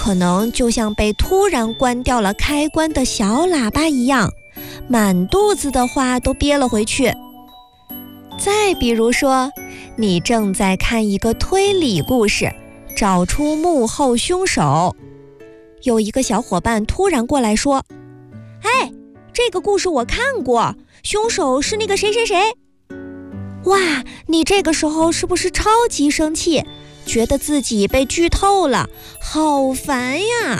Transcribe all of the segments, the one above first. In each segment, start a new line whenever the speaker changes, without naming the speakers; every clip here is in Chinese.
可能就像被突然关掉了开关的小喇叭一样，满肚子的话都憋了回去。再比如说，你正在看一个推理故事，找出幕后凶手，有一个小伙伴突然过来说：哎，这个故事我看过，凶手是那个谁谁谁。哇，你这个时候是不是超级生气，觉得自己被剧透了，好烦呀。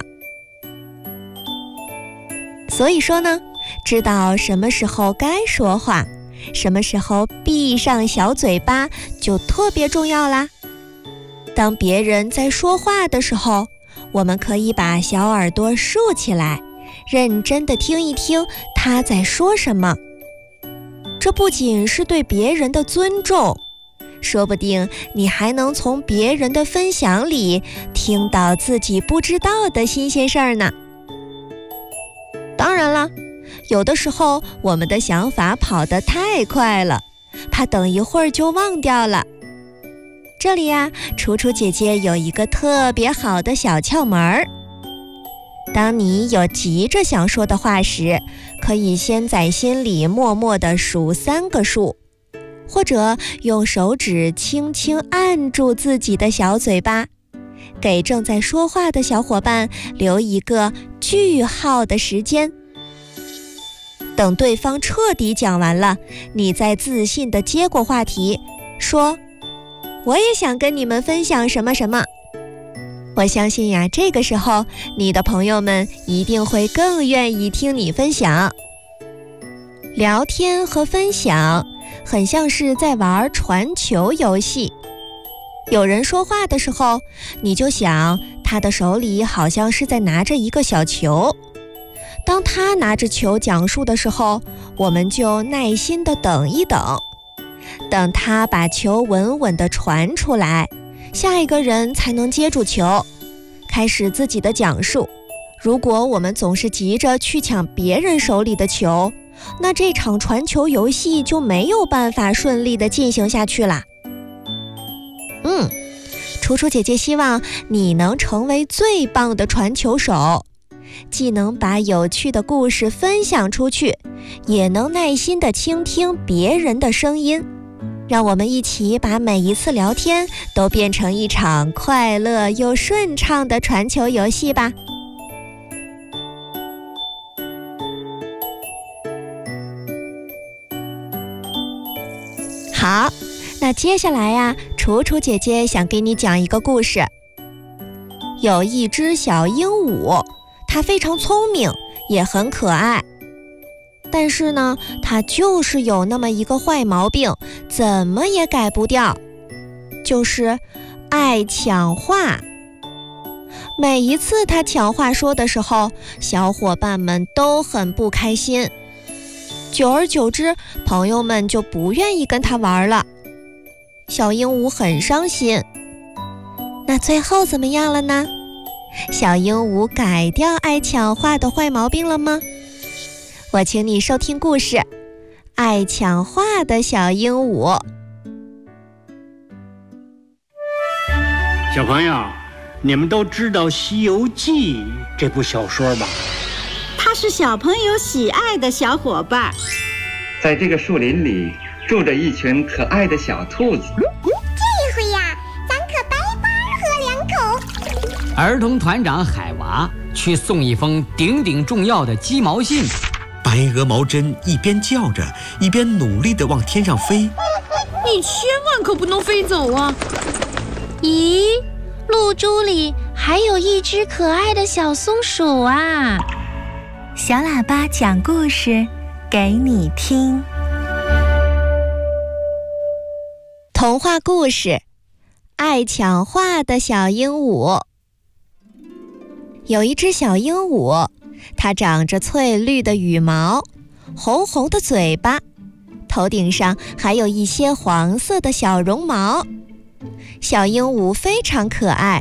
所以说呢，知道什么时候该说话，什么时候闭上小嘴巴就特别重要啦。当别人在说话的时候，我们可以把小耳朵竖起来，认真地听一听他在说什么。这不仅是对别人的尊重，说不定你还能从别人的分享里听到自己不知道的新鲜事儿呢。当然了，有的时候我们的想法跑得太快了，怕等一会儿就忘掉了。这里呀，楚楚姐姐有一个特别好的小窍门儿。当你有急着想说的话时，可以先在心里默默地数3个数，或者用手指轻轻按住自己的小嘴巴，给正在说话的小伙伴留一个句号的时间。等对方彻底讲完了，你再自信地接过话题，说：我也想跟你们分享什么什么。我相信呀，这个时候你的朋友们一定会更愿意听你分享。聊天和分享很像是在玩传球游戏。有人说话的时候，你就想他的手里好像是在拿着一个小球。当他拿着球讲述的时候，我们就耐心地等一等。等他把球稳稳地传出来，下一个人才能接住球，开始自己的讲述。如果我们总是急着去抢别人手里的球，那这场传球游戏就没有办法顺利地进行下去啦。楚楚姐姐希望你能成为最棒的传球手，既能把有趣的故事分享出去，也能耐心地倾听别人的声音。让我们一起把每一次聊天都变成一场快乐又顺畅的传球游戏吧。好，那接下来呀，楚楚姐姐想给你讲一个故事。有一只小鹦鹉，它非常聪明，也很可爱。但是呢，它就是有那么一个坏毛病，怎么也改不掉，就是爱抢话。每一次它抢话说的时候，小伙伴们都很不开心。久而久之，朋友们就不愿意跟它玩了。小鹦鹉很伤心。那最后怎么样了呢？小鹦鹉改掉爱抢话的坏毛病了吗？我请你收听故事《爱抢话的小鹦鹉》。
小朋友，你们都知道《西游记》这部小说吧？
它是小朋友喜爱的小伙伴。
在这个树林里住着一群可爱的小兔子。
这回呀，咱可白白喝2口。
儿童团长海娃去送一封顶顶重要的鸡毛信。
白鹅毛针一边叫着，一边努力地往天上飞。
你千万可不能飞走啊！
咦，露珠里还有一只可爱的小松鼠啊！
小喇叭讲故事给你听。
童话故事《爱抢话的小鹦鹉》。有一只小鹦鹉，它长着翠绿的羽毛，红红的嘴巴，头顶上还有一些黄色的小绒毛。小鹦鹉非常可爱，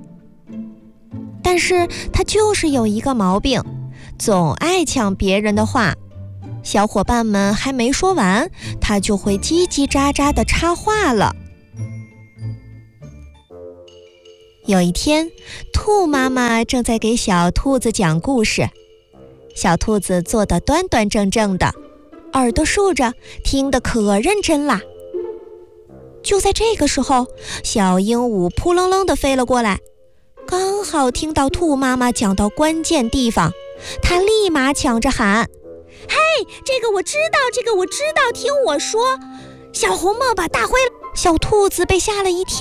但是它就是有一个毛病，总爱抢别人的话。小伙伴们还没说完，它就会叽叽喳喳地插话了。 有一天，兔妈妈正在给小兔子讲故事，小兔子坐得端端正正的，耳朵竖着，听得可认真啦。就在这个时候，小鹦鹉扑棱棱地飞了过来，刚好听到兔妈妈讲到关键地方，它立马抢着喊：嘿，这个我知道，这个我知道，听我说，小红帽把大灰……小兔子被吓了一跳。